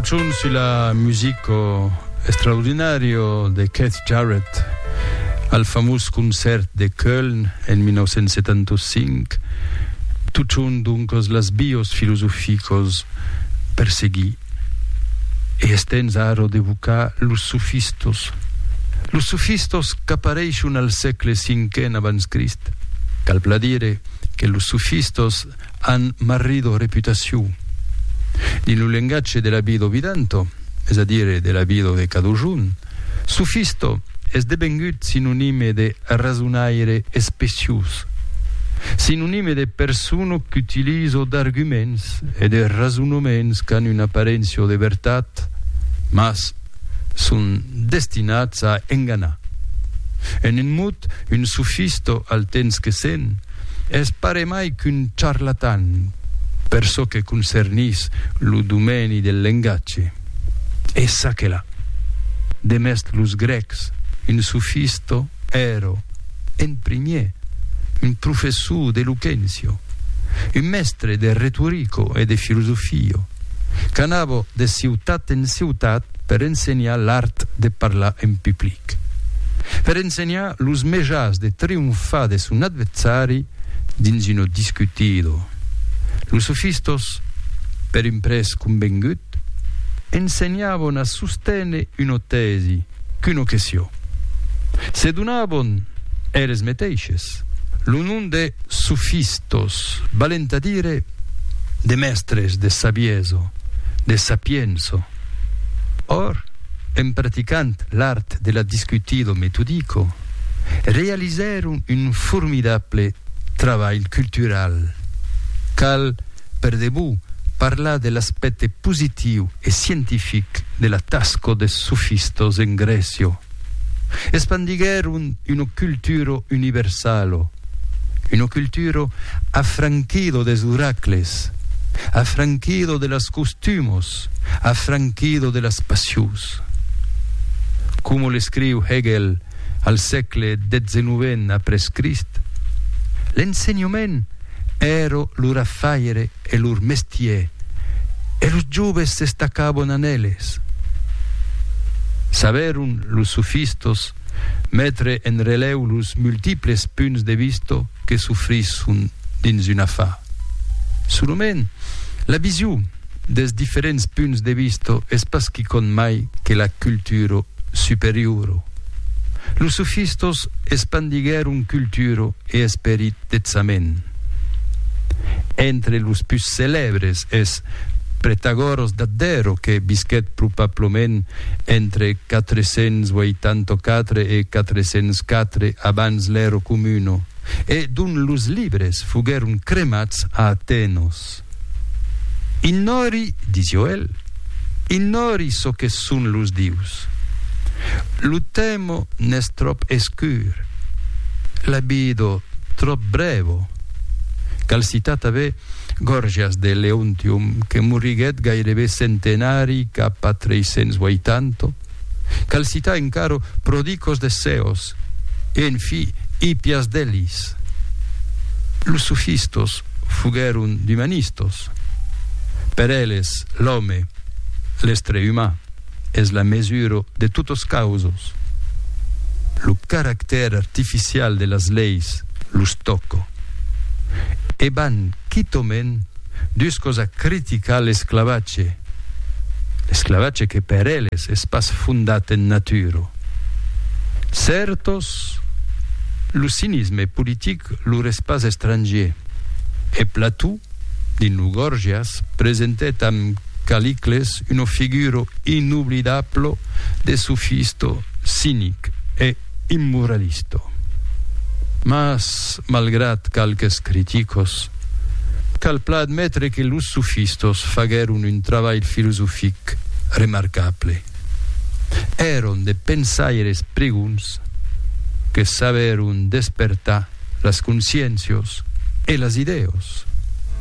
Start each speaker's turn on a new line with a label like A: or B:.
A: Tuchun sulla musica straordinaria di Keith Jarrett al famoso concert de Köln en 1975. Tuchun dunque las bios filosoficos persegui e estens aro de bucar los sofistos che apareixen al segle V abans Crist. Cal dire che los sofistos han marrido reputazione. Nel linguaggio della vida vidanto, es a dire della vida de cada giorno, sofisto es devengut sinonime de razonaire specius, sinonime de persona che utilizzo d'arguments e de razonaments che hanno un'apparenza de veritat, mas sono destinats a ingannare. En in mut, un sofisto al temps che sen, es pare mai qu'un charlatan, per so che concernis lo domeni del linguaggio. E sa che là, de mest los grecs, un sofisto ero, en primier, un professor d'eloquenzio, un mestre de retorico e de filosofio, che andava de ciutat en ciutat per ensenyar l'art de parlar en public, per ensenyar los mejars de triomfar de son adversari dins uno discutido. Los sofistos, per impres convengut, ensegnavano a sostenere una tesi, qu'una question. Se donavano eres meteixes, lo nom de sofistos, valent a dire de mestres de sabieso, de sapienzo. Or, en praticant l'art de la discutido metodico, realizaron un formidable travail cultural, cal per debut parla dell'aspetto positivo e scientifico della tasca des sofistos in Grecia. Espandigheron una cultura universale, una cultura affranchido des oracles, affranchido de las costumos, affranchido de las passius. Come le scrive Hegel al secolo XIX apres Crist, l'insegnament era lor affaire e lor mestier, e los giovens se staccavan en elles. Saberon los sofistos mettere en releu los multiples punts de vista que s'offrisson dins un affar. Solament, la visió des diferents punts de vista es pas qui con mai que la cultura superiore. Los sofistos espandigueron cultura e esperit dezzament. Entre los più celebres es Protagoras d'Addero, che visquet probablement entre 484 e 404 abans l'era comune, e d'un los libres fugeron cremats a Atenos. Ignori, dice el, ignori so che sun los dius. Lo temo n'es trop escur, la vido trop brevo. Cal citat ave Gorgias de Leontium, che moriguet gairebé centenari cap a 380, cal citat encaro Prodicos de Seos, e en fi Hippias Delis. Los sofistos fugeron d'humanistos. Per elles, l'home, l'estre humà, es la mesura de tutos causos. Lo caracter artificial de las leis los toco. E van quitomen dus cosa critica l'esclavace che per elles es pas fundat en natura. Certos, lo cinisme politic lor es pas estranger, e Plató, din lo Gorgias, presentet amb Calicles una figura inoblidable de sofisto cinic e immoralisto. Mas, malgrat calques criticos, cal pla admetre que los sofistos fagueron un treball filosofic remarcable. Eron de pensaires preguns que saberon despertar las consciencias e las ideas.